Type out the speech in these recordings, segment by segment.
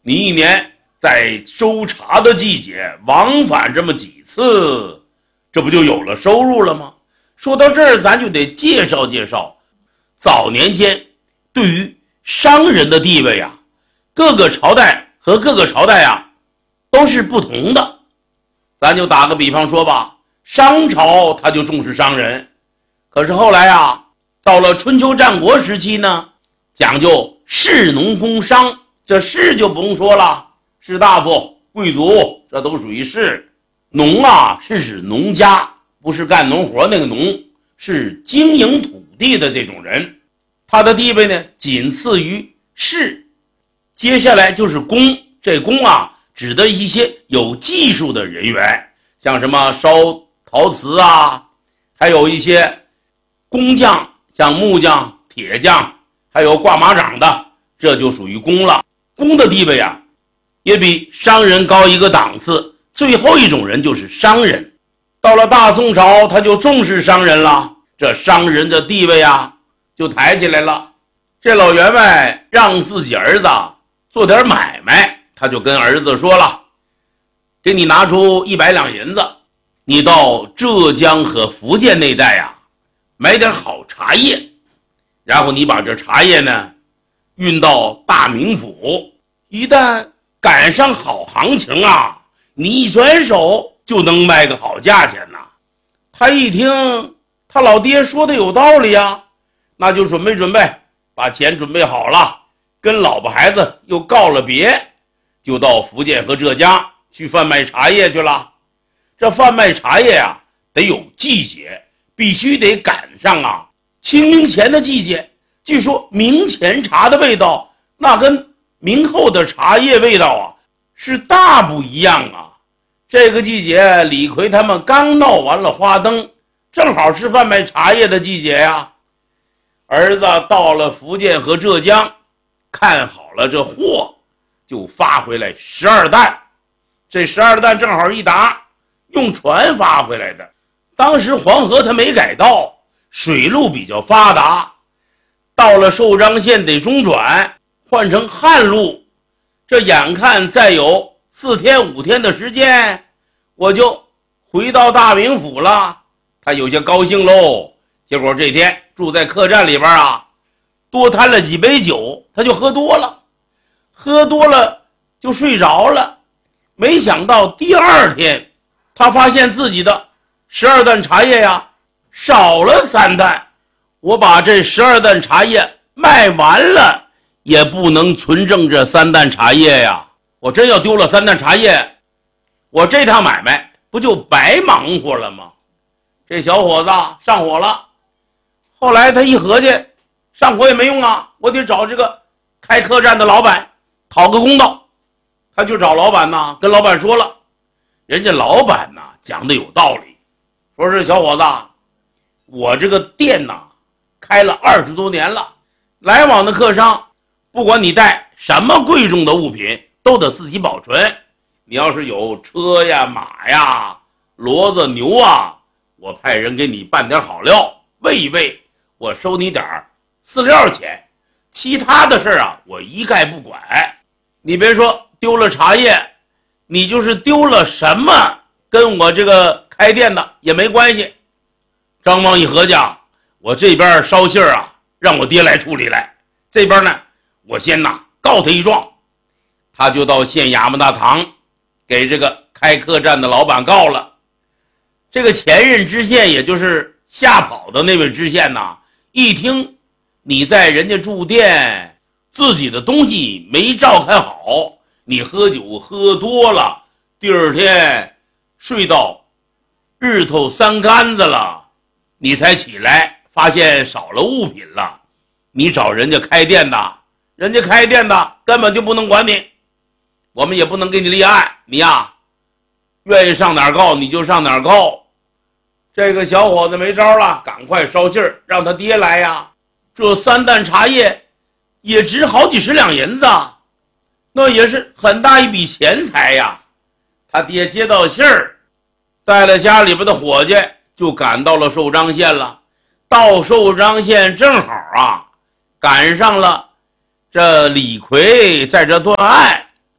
你一年在收茶的季节往返这么几次，这不就有了收入了吗？说到这儿，咱就得介绍介绍早年间对于商人的地位啊，各个朝代和各个朝代啊都是不同的。咱就打个比方说吧，商朝他就重视商人，可是后来啊，到了春秋战国时期呢，讲究士农工商，这士就不用说了，士大夫贵族这都属于士。农啊是指农家，不是干农活那个农，是经营土地的这种人，他的地位呢仅次于士。接下来就是工，这工啊指的一些有技术的人员，像什么烧陶瓷啊，还有一些工匠，像木匠、铁匠，还有挂马掌的，这就属于工了。工的地位啊也比商人高一个档次。最后一种人就是商人，到了大宋朝他就重视商人了，这商人的地位啊就抬起来了。这老员外让自己儿子做点买卖，他就跟儿子说了，给你拿出100两银子，你到浙江和福建那带啊买点好茶叶，然后你把这茶叶呢运到大名府，一旦赶上好行情啊，你一转手就能卖个好价钱呐。他一听他老爹说的有道理啊，那就准备把钱准备好了，跟老婆孩子又告了别，就到福建和浙江去贩卖茶叶去了。这贩卖茶叶啊得有季节，必须得赶上啊清明前的季节。据说明前茶的味道那跟明后的茶叶味道啊是大不一样啊。这个季节李逵他们刚闹完了花灯，正好是贩卖茶叶的季节呀。儿子到了福建和浙江，看好了这货，就发回来12担。这12担正好一打，用船发回来的。当时黄河它没改道，水路比较发达，到了寿张县得中转，换成旱路。这眼看再有4天5天的时间，我就回到大名府了。他有些高兴喽。结果这天住在客栈里边啊，多贪了几杯酒，他就喝多了就睡着了。没想到第2天，他发现自己的12担茶叶呀少了3担。我把这12担茶叶卖完了，也不能存挣这3担茶叶呀。我真要丢了3担茶叶，我这趟买卖不就白忙活了吗？这小伙子上火了。后来他一合计，上火也没用啊，我得找这个开客栈的老板讨个公道。他就找老板跟老板说了，人家老板讲的有道理，说是小伙子，我这个店开了20多年了，来往的客商不管你带什么贵重的物品都得自己保存，你要是有车呀马呀骡子牛啊，我派人给你办点好料喂一喂，我收你点饲料钱，其他的事啊我一概不管。你别说丢了茶叶，你就是丢了什么跟我这个开店的也没关系。张望一合计，我这边捎信啊让我爹来处理来，这边呢我先告他一状。他就到县衙门大堂给这个开客栈的老板告了。这个前任知县，也就是吓跑的那位知县一听你在人家住店自己的东西没照看好，你喝酒喝多了，第2天睡到日头3竿子了，你才起来发现少了物品了，你找人家开店的，人家开店的根本就不能管你，我们也不能给你立案，你愿意上哪儿告你就上哪儿告。这个小伙子没招了，赶快捎信儿让他爹来呀。这3担茶叶也值好几十两银子，那也是很大一笔钱财呀。他爹接到信儿，带了家里边的伙计就赶到了寿张县了。到寿张县正好赶上了这李逵在这断案，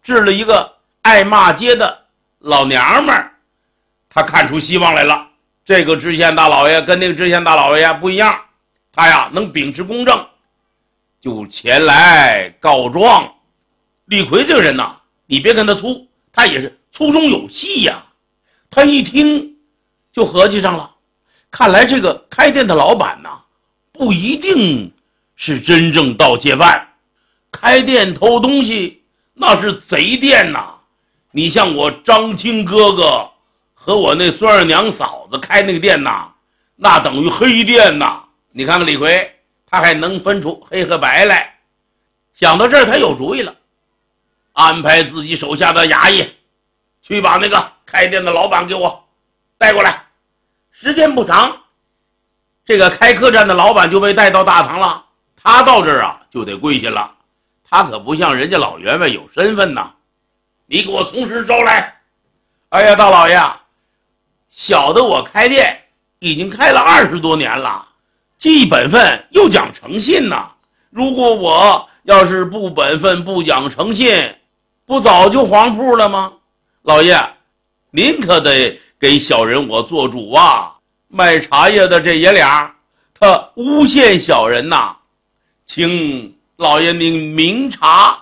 治了一个爱骂街的老娘们儿，他看出希望来了。这个知县大老爷跟那个知县大老爷不一样，他呀能秉持公正，就前来告状。李逵这个人呐，你别跟他粗，他也是粗中有细呀。他一听就合计上了，看来这个开店的老板呐，不一定是真正盗窃犯，开店偷东西那是贼店呐。你像我张青哥哥和我那孙二娘嫂子开那个店呐，那等于黑店呐。你看看李逵，他还能分出黑和白来。想到这儿，他有主意了，安排自己手下的衙役去把那个开店的老板给我带过来。时间不长，这个开客栈的老板就被带到大堂了。他到这儿啊就得跪下了，他可不像人家老员外有身份呐。你给我从实招来。哎呀，大老爷，小的我开店已经开了20多年了，既本分又讲诚信呐。如果我要是不本分不讲诚信，不早就黄铺了吗？老爷，您可得给小人我做主啊！卖茶叶的这爷俩，他诬陷小人呐，请老爷您明察。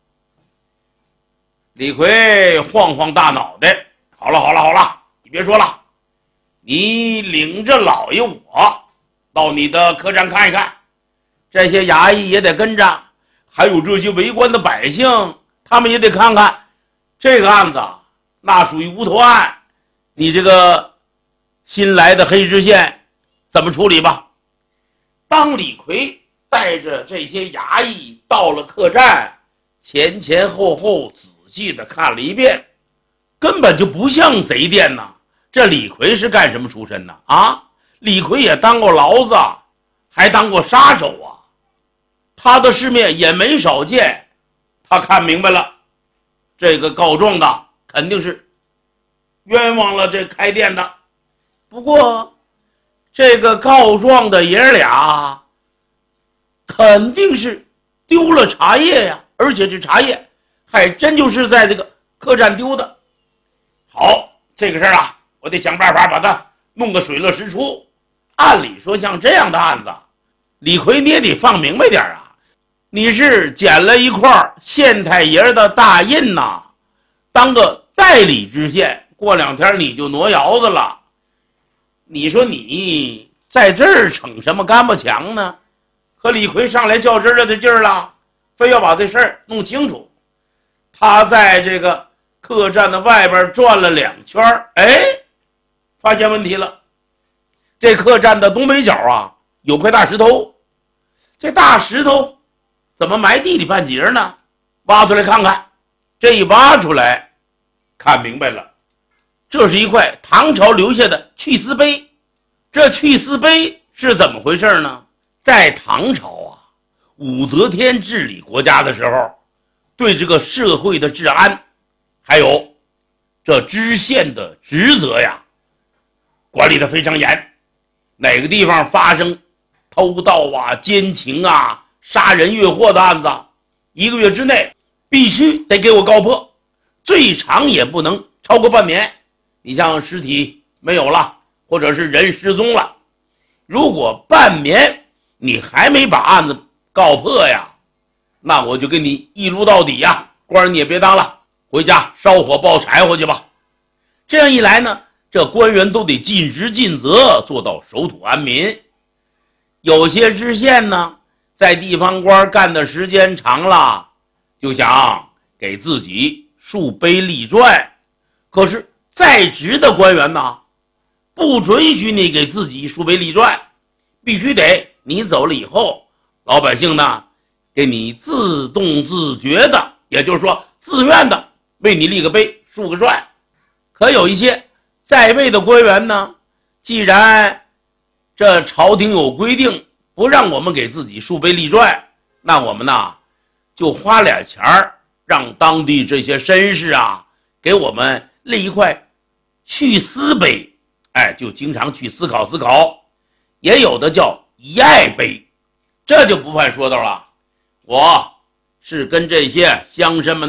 李逵晃晃大脑袋，好了，你别说了，你领着老爷我到你的客栈看一看，这些衙役也得跟着，还有这些围观的百姓，他们也得看看这个案子，那属于无头案，你这个新来的黑知县怎么处理吧。当李逵带着这些衙役到了客栈，前后仔细的看了一遍，根本就不像贼店呐。这李逵是干什么出身呢？啊，李逵也当过牢子，还当过杀手啊，他的世面也没少见。他看明白了，这个告状的肯定是冤枉了这开店的。不过这个告状的爷俩肯定是丢了茶叶呀，而且这茶叶还真就是在这个客栈丢的。好，这个事儿啊，我得想办法把它弄个水落石出。按理说像这样的案子，李逵你也得放明白点啊，你是捡了一块县太爷的大印呐，当个代理知县，过2天你就挪窑子了。你说你在这儿逞什么干巴强呢？可李逵上来较真儿的劲儿了，非要把这事儿弄清楚。他在这个客栈的外边转了2圈，发现问题了。这客栈的东北角啊，有块大石头，这大石头怎么埋地里半截呢？挖出来看看，这一挖出来，看明白了，这是一块唐朝留下的去丝碑。这去丝碑是怎么回事呢？在唐朝啊，武则天治理国家的时候，对这个社会的治安，还有这知县的职责呀，管理得非常严。哪个地方发生偷盗啊、奸情啊、杀人越货的案子，1个月之内必须得给我告破，最长也不能超过半年。你像尸体没有了，或者是人失踪了，如果半年你还没把案子告破呀，那我就给你一撸到底呀，官你也别当了，回家烧火爆柴火去吧。这样一来呢，这官员都得尽职尽责，做到守土安民。有些知县呢，在地方官干的时间长了，就想给自己树碑立传，可是在职的官员呢，不准许你给自己树碑立传，必须得你走了以后，老百姓呢给你自动自觉的，也就是说自愿的为你立个碑树个传。可有一些在位的官员呢，既然这朝廷有规定不让我们给自己树碑立传，那我们呢就花点钱让当地这些绅士啊给我们立一块去丝碑，就经常去思考，也有的叫遗爱碑。这就不犯说道了，我是跟这些乡绅们